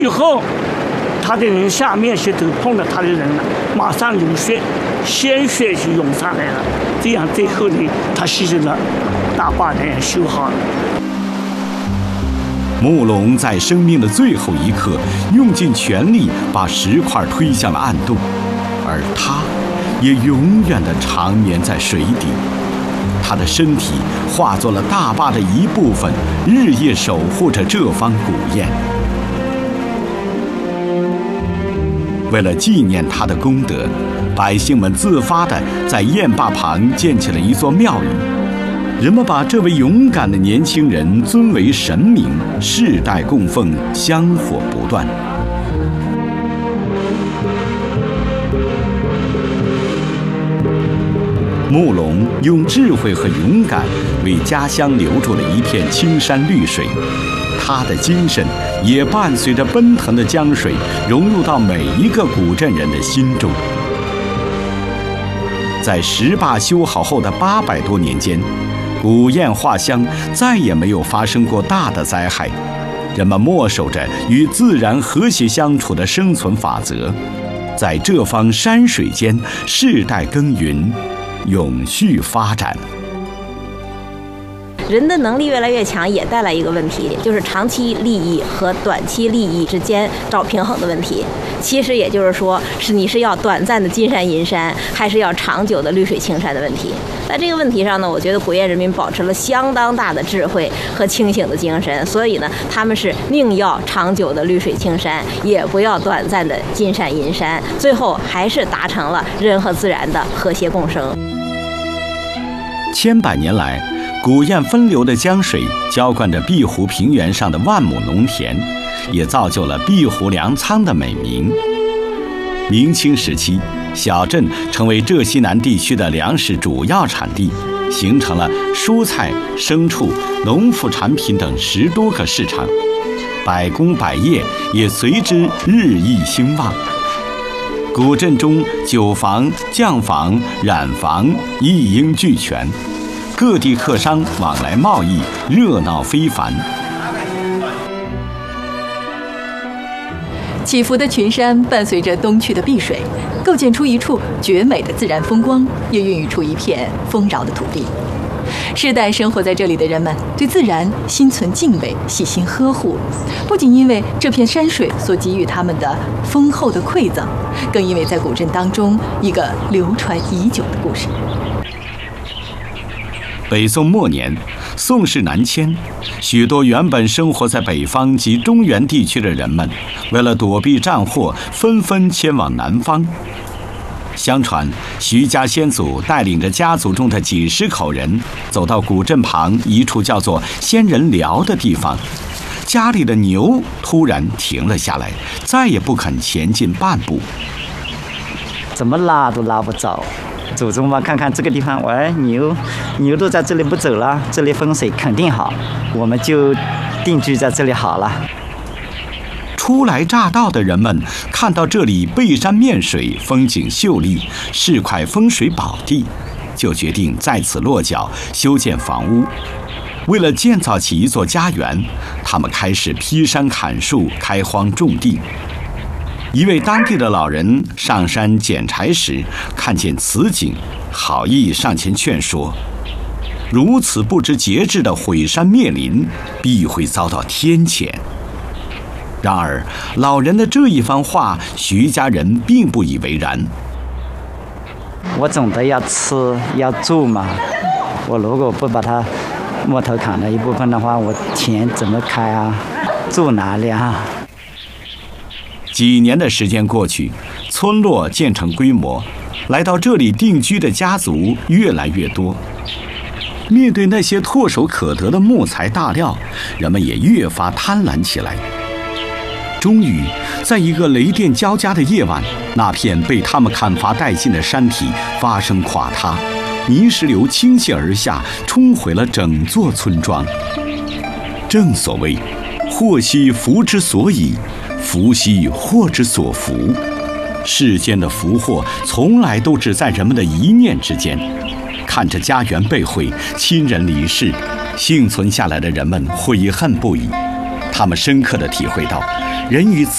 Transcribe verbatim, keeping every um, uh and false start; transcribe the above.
以后他的人下面去都碰到他的人了，马上有血鲜血就涌上来了，这样最后呢，他牺牲了，大坝呢修好了。 慕容在生命的最后一刻，用尽全力把石块推向了暗洞，而他也永远地长眠在水底。他的身体化作了大坝的一部分，日夜守护着这方古堰。为了纪念他的功德，百姓们自发地在堰坝旁建起了一座庙宇。人们把这位勇敢的年轻人尊为神明，世代供奉，香火不断。慕容用智慧和勇敢为家乡留住了一片青山绿水，他的精神也伴随着奔腾的江水融入到每一个古镇人的心中。在石坝修好后的八百多年间，古堰画乡再也没有发生过大的灾害，人们默守着与自然和谐相处的生存法则，在这方山水间世代耕耘，永续发展。 人的能力越来越强，也带来一个问题，就是长期利益和短期利益之间找平衡的问题。其实也就是说，是你是要短暂的金山银山，还是要长久的绿水青山的问题。在这个问题上呢，我觉得古堰人民保持了相当大的智慧和清醒的精神，所以呢，他们是宁要长久的绿水青山，也不要短暂的金山银山，最后还是达成了人和自然的和谐共生。 千百年来，古堰分流的江水浇灌着碧湖平原上的万亩农田，也造就了碧湖粮仓的美名。明清时期，小镇成为浙西南地区的粮食主要产地，形成了蔬菜、牲畜、农副产品等十多个市场，百工百业也随之日益兴旺。古镇中酒坊、酱坊、染坊一应俱全，各地客商往来贸易，热闹非凡。 起伏的群山伴随着东去的碧水，构建出一处绝美的自然风光，也孕育出一片丰饶的土地。世代生活在这里的人们对自然心存敬畏，细心呵护，不仅因为这片山水所给予他们的丰厚的馈赠，更因为在古镇当中一个流传已久的故事。 北宋末年，宋室南迁，许多原本生活在北方及中原地区的人们，为了躲避战祸，纷纷迁往南方。相传，徐家先祖带领着家族中的几十口人，走到古镇旁一处叫做仙人寮的地方，家里的牛突然停了下来，再也不肯前进半步。 怎么拉都拉不走。祖宗嘛，看看这个地方，喂，牛，牛都在这里不走了，这里风水肯定好，我们就定居在这里好了。 初来乍到的人们看到这里背山面水，风景秀丽，是块风水宝地，就决定在此落脚修建房屋。为了建造起一座家园，他们开始劈山砍树，开荒种地。一位当地的老人上山捡柴时，看见此景，好意上前劝说：如此不知节制的毁山灭林，必会遭到天谴。然而，老人的这一番话，徐家人并不以为然。 我总得要吃要住嘛，我如果不把它木头砍了一部分的话，我田怎么开啊？住哪里啊？ 几年的时间过去，村落渐成规模，来到这里定居的家族越来越多。面对那些唾手可得的木材大料，人们也越发贪婪起来。终于，在一个雷电交加的夜晚，那片被他们砍伐殆尽的山体发生垮塌，泥石流倾泻而下，冲毁了整座村庄。正所谓，祸兮福之所倚，福兮祸之所伏。世间的福祸从来都只在人们的一念之间。看着家园被毁，亲人离世，幸存下来的人们悔恨不已。他们深刻地体会到，人与自